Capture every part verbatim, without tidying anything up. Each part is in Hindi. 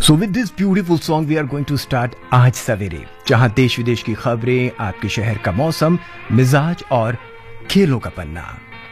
So with this beautiful song we are going to start आज सवेरे, जहां देश विदेश की खबरें, आपके शहर का मौसम, मिजाज और खेलों का पन्ना।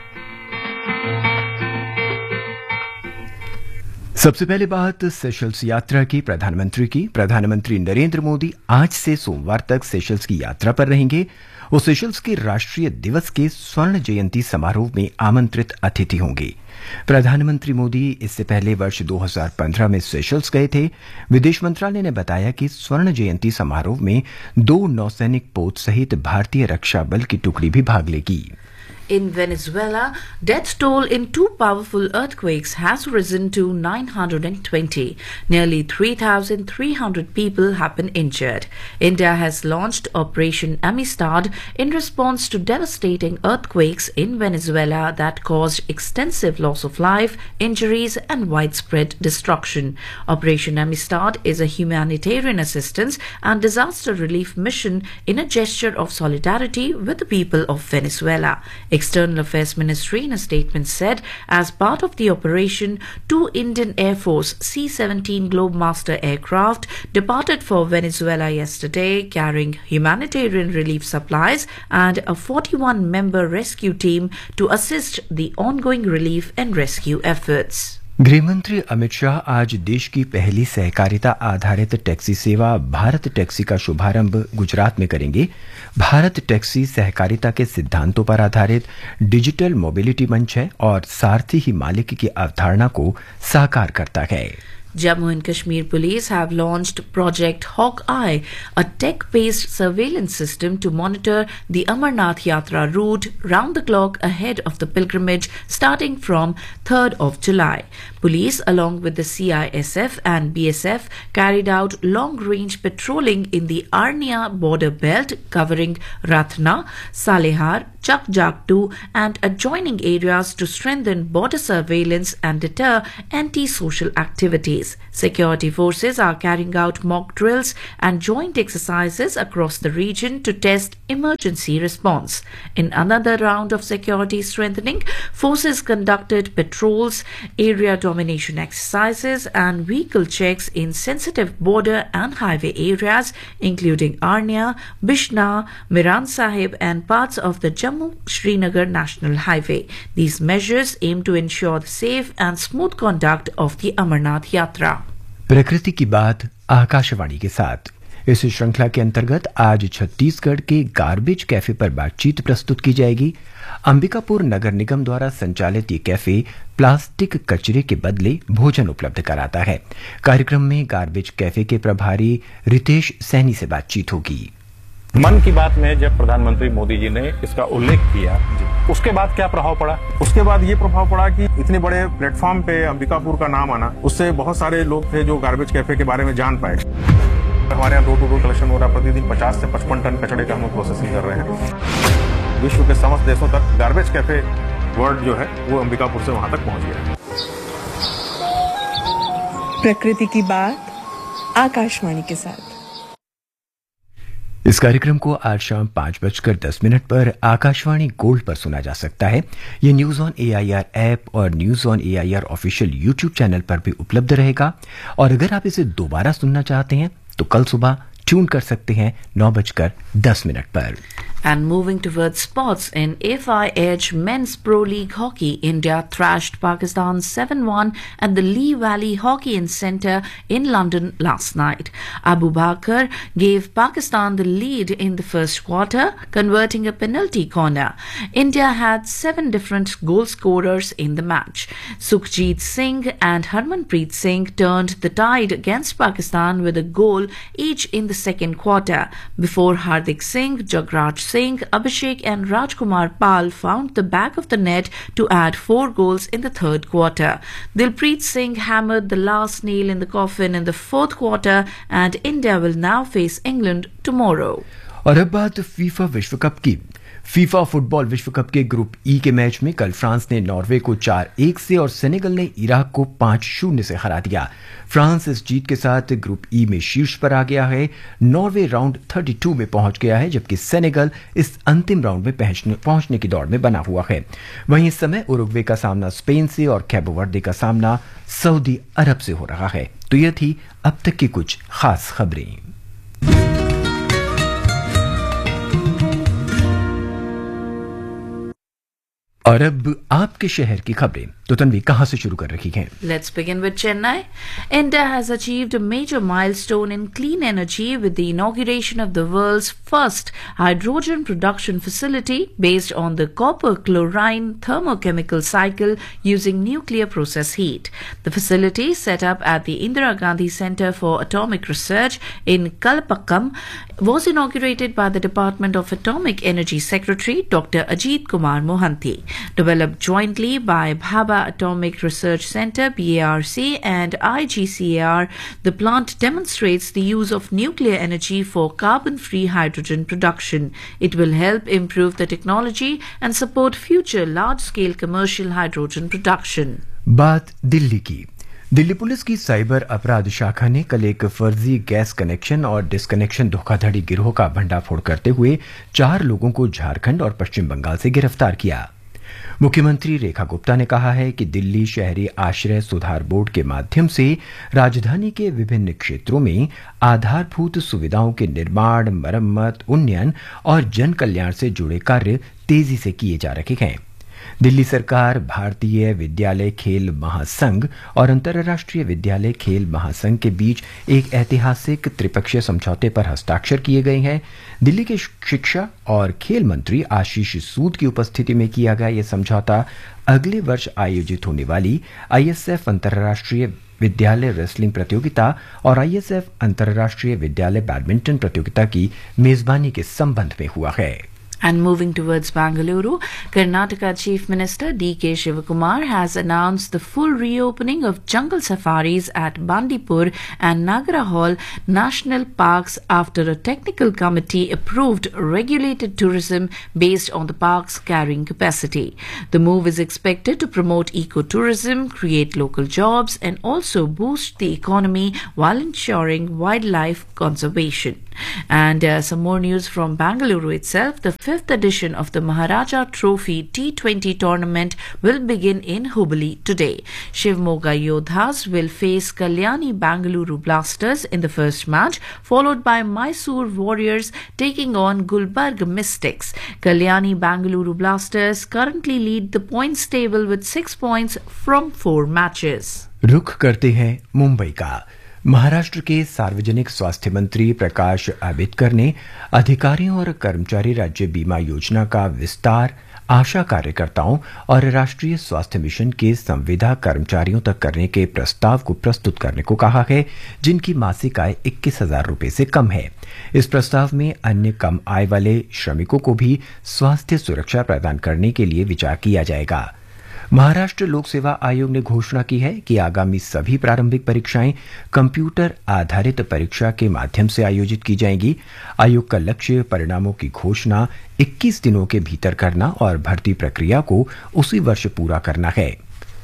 सबसे पहले बात सेशल्स यात्रा की प्रधानमंत्री की। प्रधानमंत्री नरेंद्र मोदी आज से सोमवार तक सेशल्स की यात्रा पर रहेंगे। वो सेशल्स के राष्ट्रीय दिवस के स्वर्ण जयंती समारोह में आमंत्रित अतिथि होंगे। प्रधानमंत्री मोदी इससे पहले वर्ष दो हज़ार पंद्रह में सेशल्स गए थे। विदेश मंत्रालय ने बताया कि स्वर्ण जयंती समारोह में दो नौसैनिक पोत सहित भारतीय रक्षा बल की टुकड़ी भी भाग लेगी। In Venezuela, death toll in two powerful earthquakes has risen to nine hundred twenty. Nearly three thousand three hundred people have been injured. India has launched Operation Amistad in response to devastating earthquakes in Venezuela that caused extensive loss of life, injuries and widespread destruction. Operation Amistad is a humanitarian assistance and disaster relief mission in a gesture of solidarity with the people of Venezuela. External Affairs Ministry in a statement said, as part of the operation, two Indian Air Force C seventeen Globemaster aircraft departed for Venezuela yesterday, carrying humanitarian relief supplies and a forty-one member rescue team to assist the ongoing relief and rescue efforts. गृहमंत्री अमित शाह आज देश की पहली सहकारिता आधारित टैक्सी सेवा भारत टैक्सी का शुभारंभ गुजरात में करेंगे। भारत टैक्सी सहकारिता के सिद्धांतों पर आधारित डिजिटल मोबिलिटी मंच है और सारथी ही मालिक की अवधारणा को साकार करता है। Jammu and Kashmir Police have launched Project Hawkeye, a tech-based surveillance system to monitor the Amarnath Yatra route round the clock ahead of the pilgrimage starting from third of July. Police, along with the C I S F and B S F, carried out long-range patrolling in the Arnia border belt covering Ratna, Salehar, Chakjaktu and adjoining areas to strengthen border surveillance and deter anti-social activities. Security forces are carrying out mock drills and joint exercises across the region to test emergency response. In another round of security strengthening, forces conducted patrols, area domination exercises and vehicle checks in sensitive border and highway areas including Arnia, Bishna, Miran Sahib and parts of the Jammu-Srinagar National Highway. These measures aim to ensure the safe and smooth conduct of the Amarnath Yatra. प्रकृति की बात आकाशवाणी के साथ। इस श्रृंखला के अंतर्गत आज छत्तीसगढ़ के गार्बेज कैफे पर बातचीत प्रस्तुत की जाएगी। अंबिकापुर नगर निगम द्वारा संचालित ये कैफे प्लास्टिक कचरे के बदले भोजन उपलब्ध कराता है। कार्यक्रम में गार्बेज कैफे के प्रभारी रितेश सैनी से बातचीत होगी। मन की बात में जब प्रधानमंत्री मोदी जी ने इसका उल्लेख किया, उसके बाद क्या प्रभाव पड़ा? उसके बाद ये प्रभाव पड़ा कि इतने बड़े प्लेटफॉर्म पे अंबिकापुर का नाम आना, उससे बहुत सारे लोग थे जो गार्बेज कैफे के बारे में जान पाए। हमारे यहाँ डोर टू डोर कलेक्शन हो रहा है, प्रतिदिन पचास से पचपन टन कचड़े का हम प्रोसेसिंग कर रहे हैं। विश्व के समस्त देशों तक गार्बेज कैफे वर्ल्ड जो है वो अंबिकापुर से वहां तक पहुंच गया है। प्रकृति की बात आकाशवाणी के साथ। इस कार्यक्रम को आज शाम पांच बजकर दस मिनट पर आकाशवाणी गोल्ड पर सुना जा सकता है। ये न्यूज ऑन एआईआर ऐप और news on AIR official YouTube channel पर भी उपलब्ध रहेगा। और अगर आप इसे दोबारा सुनना चाहते हैं तो कल सुबह ट्यून कर सकते हैं नौ बजकर दस मिनट पर। And moving towards sports, in F I H Men's Pro League Hockey, India thrashed Pakistan seven one at the Lee Valley Hockey Centre in London last night. Abu Bakr gave Pakistan the lead in the first quarter, converting a penalty corner. India had seven different goal scorers in the match. Sukhjeet Singh and Harmanpreet Singh turned the tide against Pakistan with a goal each in the second quarter, before Hardik Singh, Jagraj Singh, Abhishek and Rajkumar Pal found the back of the net to add four goals in the third quarter. Dilpreet Singh hammered the last nail in the coffin in the fourth quarter and India will now face England tomorrow. और अब बात फीफा विश्व कप की। फीफा फुटबॉल विश्व कप के ग्रुप ई के मैच में कल फ्रांस ने नॉर्वे को चार एक से और सेनेगल ने इराक को पांच शून्य से हरा दिया। फ्रांस इस जीत के साथ ग्रुप ई में शीर्ष पर आ गया है। नॉर्वे राउंड बत्तीस में पहुंच गया है, जबकि सेनेगल इस अंतिम राउंड में पहुंचने की दौड़ में बना हुआ है। वहीं इस समय उरुग्वे का सामना स्पेन से और कैबो वर्दे का सामना सऊदी अरब से हो रहा है। तो यह थी अब तक की कुछ खास खबरें। और अब आपके शहर की खबरें। तो तन्वी कहां से शुरू कर रही हैं? Let's begin with Chennai. India has achieved a major milestone in clean energy with the inauguration of the world's first hydrogen production facility based on the copper chlorine thermochemical cycle using nuclear process heat. The facility, set up at the Indira Gandhi Center for Atomic Research in Kalpakkam, was inaugurated by the Department of Atomic Energy Secretary Doctor Ajit Kumar Mohanty. Developed jointly by Bhabha Atomic Research Center B A R C and I G C A R, the plant demonstrates the use of nuclear energy for carbon-free hydrogen production. It will help improve the technology and support future large-scale commercial hydrogen production. बात दिल्ली की। दिल्ली पुलिस की साइबर अपराध शाखा ने कल एक फर्जी गैस कनेक्शन और डिस्कनेक्शन धोखाधड़ी गिरोह का भंडाफोड़ करते हुए चार लोगों को झारखंड और पश्चिम बंगाल से गिरफ्तार किया। मुख्यमंत्री रेखा गुप्ता ने कहा है कि दिल्ली शहरी आश्रय सुधार बोर्ड के माध्यम से राजधानी के विभिन्न क्षेत्रों में आधारभूत सुविधाओं के निर्माण, मरम्मत, उन्नयन और जन कल्याण से जुड़े कार्य तेजी से किए जा रहे हैं। दिल्ली सरकार, भारतीय विद्यालय खेल महासंघ और अंतर्राष्ट्रीय विद्यालय खेल महासंघ के बीच एक ऐतिहासिक त्रिपक्षीय समझौते पर हस्ताक्षर किए गए हैं। दिल्ली के शिक्षा और खेल मंत्री आशीष सूद की उपस्थिति में किया गया यह समझौता अगले वर्ष आयोजित होने वाली आईएसएफ अंतर्राष्ट्रीय विद्यालय रेसलिंग प्रतियोगिता और आईएसएफ अंतर्राष्ट्रीय विद्यालय बैडमिंटन प्रतियोगिता की मेजबानी के संबंध में हुआ है। And moving towards Bangalore, Karnataka Chief Minister D K Shivakumar has announced the full reopening of jungle safaris at Bandipur and Nagara Hall National Parks after a technical committee approved regulated tourism based on the park's carrying capacity. The move is expected to promote ecotourism, create local jobs, and also boost the economy while ensuring wildlife conservation. And uh, some more news from Bangalore itself. The fifth edition of the Maharaja Trophy T twenty tournament will begin in Hubli today. Shivmoga Yodhas will face Kalyani Bangalore Blasters in the first match, followed by Mysore Warriors taking on Gulbarga Mystics. Kalyani Bangalore Blasters currently lead the points table with six points from four matches. रुख करते हैं मुंबई का। महाराष्ट्र के सार्वजनिक स्वास्थ्य मंत्री प्रकाश आंबेडकर ने अधिकारियों और कर्मचारी राज्य बीमा योजना का विस्तार आशा कार्यकर्ताओं और राष्ट्रीय स्वास्थ्य मिशन के संविदा कर्मचारियों तक करने के प्रस्ताव को प्रस्तुत करने को कहा है, जिनकी मासिक आय इक्कीस हजार रुपये से कम है। इस प्रस्ताव में अन्य कम आय वाले श्रमिकों को भी स्वास्थ्य सुरक्षा प्रदान करने के लिए विचार किया जाएगा। महाराष्ट्र लोक सेवा आयोग ने घोषणा की है कि आगामी सभी प्रारंभिक परीक्षाएं कंप्यूटर आधारित परीक्षा के माध्यम से आयोजित की जाएंगी। आयोग का लक्ष्य परिणामों की घोषणा इक्कीस दिनों के भीतर करना और भर्ती प्रक्रिया को उसी वर्ष पूरा करना है।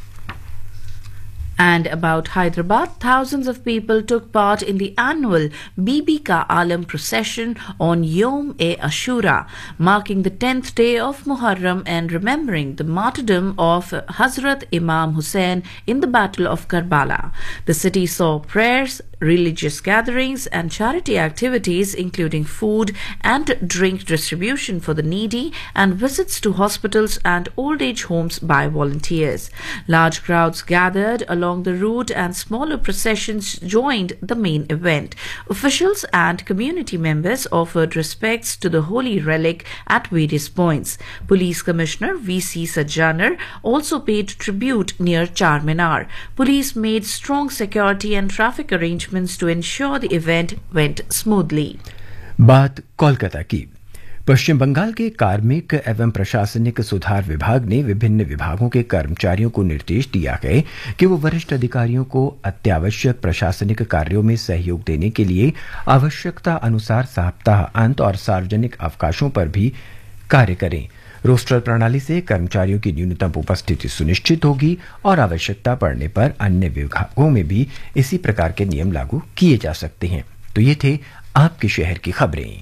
And about Hyderabad, thousands of people took part in the annual Bibi Ka Alam procession on Yom-e-Ashura, marking the tenth day of Muharram and remembering the martyrdom of Hazrat Imam Hussain in the Battle of Karbala. The city saw prayers, religious gatherings and charity activities including food and drink distribution for the needy and visits to hospitals and old age homes by volunteers. Large crowds gathered along the route and smaller processions joined the main event. Officials and community members offered respects to the holy relic at various points. Police Commissioner V C Sajjanar also paid tribute near Charminar. Police made strong security and traffic arrangements to ensure the event went smoothly. बात कोलकाता की। पश्चिम बंगाल के कार्मिक एवं प्रशासनिक सुधार विभाग ने विभिन्न विभागों के कर्मचारियों को निर्देश दिया है कि वो वरिष्ठ अधिकारियों को अत्यावश्यक प्रशासनिक कार्यों में सहयोग देने के लिए आवश्यकता अनुसार सप्ताह अंत और सार्वजनिक अवकाशों पर भी कार्य करें। रोस्टर प्रणाली से कर्मचारियों की न्यूनतम उपस्थिति सुनिश्चित होगी और आवश्यकता पड़ने पर अन्य विभागों में भी इसी प्रकार के नियम लागू किए जा सकते हैं। तो ये थे आपके शहर की खबरें।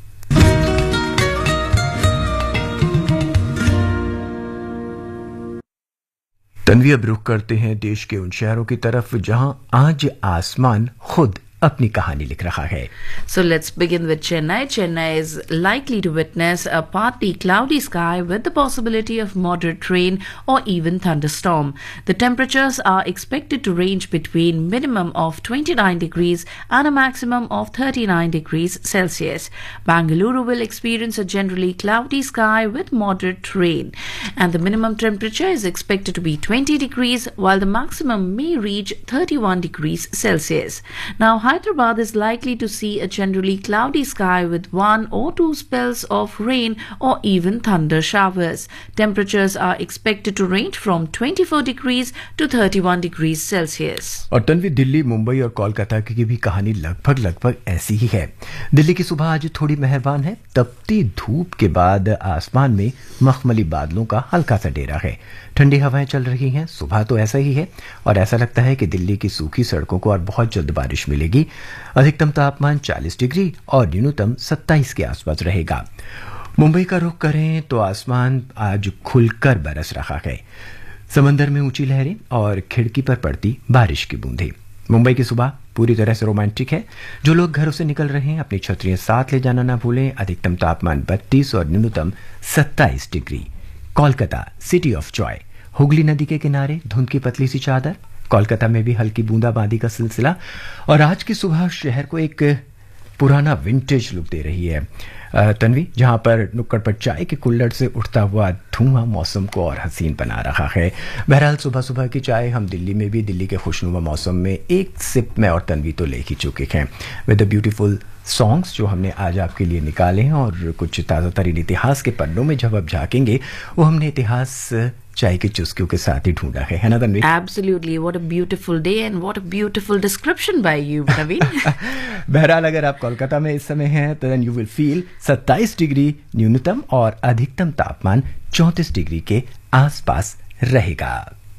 तन्वी, अब रुख करते हैं देश के उन शहरों की तरफ जहां आज आसमान खुद अपनी कहानी लिख रहा है। So let's begin with Chennai. Chennai is likely to witness a partly cloudy sky with the possibility of moderate rain or even thunderstorm. The temperatures are expected to range between minimum of twenty-nine degrees and a maximum of thirty-nine degrees Celsius. Bangalore will experience a generally cloudy sky with moderate rain, and the minimum temperature is expected to be twenty degrees while the maximum may reach thirty-one degrees Celsius. Now, Hyderabad is likely to see a generally cloudy sky with one or two spells of rain or even thunder showers. Temperatures are expected to range from twenty-four degrees to thirty-one degrees Celsius. और तन्वी, दिल्ली, मुंबई और कोलकाता की भी कहानी लगभग लगभग ऐसी ही है। दिल्ली की सुबह आज थोड़ी मेहरबान है। तपती धूप के बाद आसमान में मखमली बादलों का हल्का सा डेरा है। ठंडी हवाएं चल रही हैं। सुबह तो ऐसा ही है और ऐसा लगता है कि दिल्ली की सूखी सड़कों को और बहुत जल्द बारिश मिलेगी। अधिकतम तापमान चालीस डिग्री और न्यूनतम सत्ताईस के आसपास रहेगा। मुंबई का रुख करें तो आसमान आज खुलकर बरस रहा है। समंदर में ऊंची लहरें और खिड़की पर पड़ती बारिश की बूंदें। मुंबई की सुबह पूरी तरह से रोमांटिक है। जो लोग घरों से निकल रहे हैं अपनी छतरियां साथ ले जाना ना भूलें। अधिकतम तापमान बत्तीस और न्यूनतम सत्ताईस degree. Kolkata, city of Joy, Hooghly नदी के किनारे धुंध की पतली सी चादर। कोलकाता में भी हल्की बूंदाबांदी का सिलसिला और आज की सुबह शहर को एक पुराना विंटेज लुक दे रही है। तन्वी, जहां पर नुक्कड़ पर चाय के कुल्हड़ से उठता हुआ धुआं मौसम को और हसीन बना रहा है। बहरहाल सुबह सुबह की चाय हम दिल्ली में भी दिल्ली के खुशनुमा मौसम में एक सिप में और तन्वी तो ले ही चुके हैं विद द ब्यूटीफुल सॉन्ग्स जो हमने आज आपके लिए निकाले हैं। और कुछ ताज़ा तरीन इतिहास के पन्नों में जब आप झांकेंगे वो हमने इतिहास चाय की चुस्कियों के साथ ही ढूंढा है, है ना Tanvi? Absolutely. What a beautiful day and what a beautiful description by you, Naveen. बहरहाल अगर आप कोलकाता में इस समय हैं तो देन यू विल फील सत्ताईस डिग्री न्यूनतम और अधिकतम तापमान चौंतीस डिग्री के आसपास रहेगा।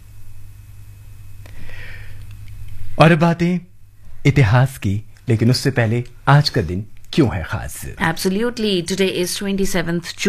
और बातें इतिहास की, लेकिन उससे पहले आज का दिन क्यों है खास? Absolutely. Today is twenty-seventh June.